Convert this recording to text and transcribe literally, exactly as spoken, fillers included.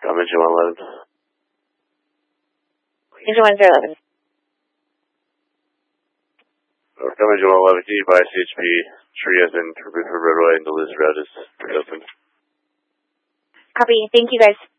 I'm engine one eleven. Engine one zero eleven. Come engine one eleven, can you advise C H P, tree as in River Roadway and the Liz Road is pretty open. Copy. Thank you, guys.